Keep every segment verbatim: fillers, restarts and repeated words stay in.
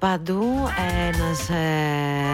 Παντού ένας ε,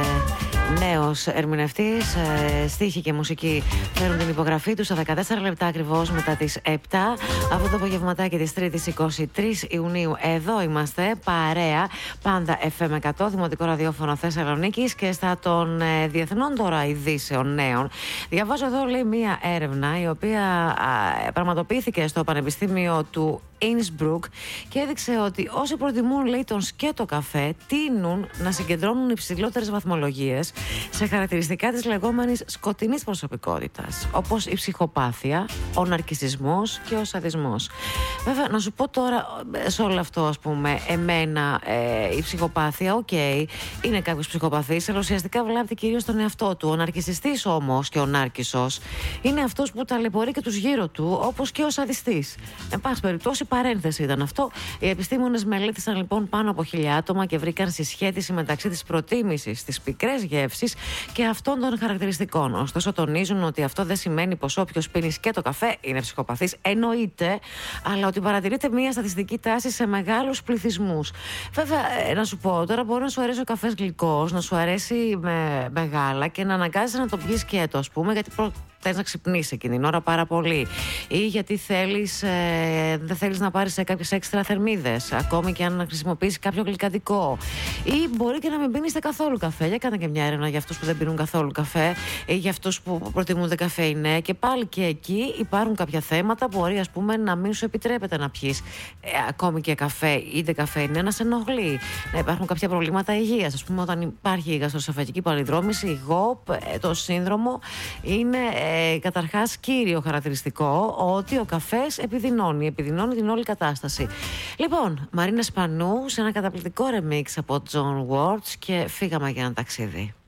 νέος ερμηνευτής, ε, στίχη και μουσική φέρουν την υπογραφή του στα δεκατέσσερα λεπτά ακριβώς μετά τις επτά. Αυτό το απογευματάκι της Τρίτης εικοστή τρίτη Ιουνίου εδώ είμαστε, παρέα, πάντα εφ εμ εκατό, Δημοτικό Ραδιόφωνο Θεσσαλονίκης, και στα των ε, διεθνών τώρα ειδήσεων νέων. Διαβάζω εδώ, λέει, μία έρευνα η οποία α, πραγματοποιήθηκε στο Πανεπιστήμιο του Innsbruck και έδειξε ότι όσοι προτιμούν, λέει, τον σκέτο καφέ τείνουν να συγκεντρώνουν υψηλότερες βαθμολογίες σε χαρακτηριστικά της λεγόμενης σκοτεινής προσωπικότητας, όπως η ψυχοπάθεια, ο ναρκισσισμός και ο σαδισμός. Βέβαια, να σου πω τώρα σε όλο αυτό, ας πούμε, εμένα ε, η ψυχοπάθεια, οκ, okay, είναι κάποιος ψυχοπαθής, αλλά ουσιαστικά βλάπτει κυρίως τον εαυτό του. Ο ναρκισσιστής όμως και ο νάρκισσος είναι αυτός που ταλαιπωρεί και τους γύρω του, όπως και ο σαδιστής. Εν πάση περιπτώσει, παρένθεση ήταν αυτό. Οι επιστήμονες μελέτησαν λοιπόν πάνω από χίλια άτομα και βρήκαν συσχέτιση μεταξύ της προτίμησης στις πικρές γεύσεις και αυτών των χαρακτηριστικών. Ωστόσο, τονίζουν ότι αυτό δεν σημαίνει πως όποιος πίνει σκέτο καφέ είναι ψυχοπαθής. Εννοείται, αλλά ότι παρατηρείται μια στατιστική τάση σε μεγάλους πληθυσμούς. Βέβαια, να σου πω τώρα, μπορεί να σου αρέσει ο καφές γλυκός, να σου αρέσει με μεγάλα και να αναγκάζεσαι να το πιεις σκέτο, ας πούμε, γιατί προ... θες να ξυπνήσεις εκείνη την ώρα πάρα πολύ, ή γιατί θέλεις, ε, δεν θέλεις να πάρεις κάποιες έξτρα θερμίδες, ακόμη και αν να χρησιμοποιήσεις κάποιο γλυκαντικό, ή μπορεί και να μην πίνεις καθόλου καφέ. Για κάνε και μια έρευνα για αυτούς που δεν πίνουν καθόλου καφέ ή για αυτούς που προτιμούν καφέινε, και πάλι και εκεί υπάρχουν κάποια θέματα που μπορεί, ας πούμε, να μην σου επιτρέπεται να πιεις ε, ακόμη και καφέ ή καφέινε, να σε ενοχλεί, να υπάρχουν κάποια προβλήματα υγείας. Ας πούμε, όταν υπάρχει η γαστροσοφαγική παλινδρόμηση, η ΓΟΠ, ε, το σύνδρομο, είναι ε, καταρχάς κύριο χαρακτηριστικό ότι ο καφές επιδεινώνει, επιδεινώνει την όλη κατάσταση. Λοιπόν, Μαρίνα Σπανού σε ένα καταπληκτικό remix από John Watts και φύγαμε για ένα ταξίδι.